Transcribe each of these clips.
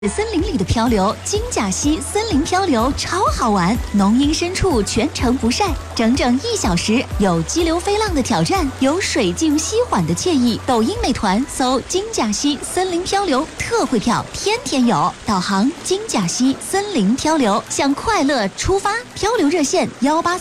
森林里的漂流，金甲溪森林漂流超好玩，浓荫深处全程不晒，整整1小时，有激流飞浪的挑战，有水静溪缓的惬意。抖音、美团搜金甲溪森林漂流，特惠票天天有。导航金甲溪森林漂流，向快乐出发。漂流热线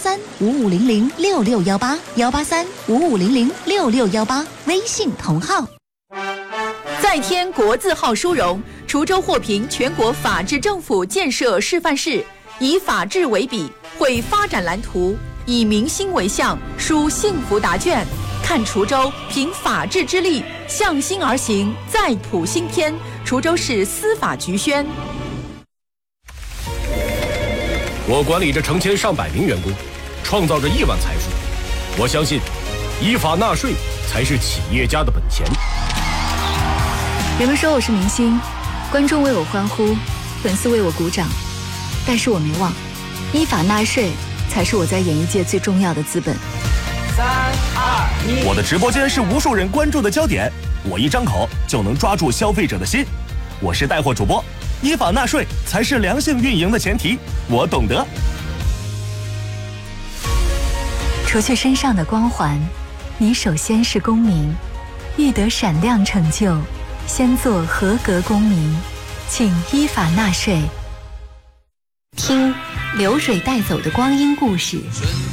183-5500-6618，183-5500-6618，微信同号。 再添国字号殊荣，滁州获评全国法治政府建设示范市，以法治为笔，绘发展蓝图，以民心为向，书幸福答卷。看滁州凭法治之力，向心而行，再谱新篇。滁州市司法局宣。 我管理着成千上百名员工，创造着亿万财富。我相信，依法纳税才是企业家的本钱。 人们说我是明星，观众为我欢呼，粉丝为我鼓掌，但是我没忘，依法纳税才是我在演艺界最重要的资本。 3、2、1，我的直播间是无数人关注的焦点，我一张口就能抓住消费者的心。我是带货主播，依法纳税才是良性运营的前提，我懂得。 除去身上的光环，你首先是公民，欲得闪亮成就，先做合格公民，请依法纳税。听流水带走的光阴故事。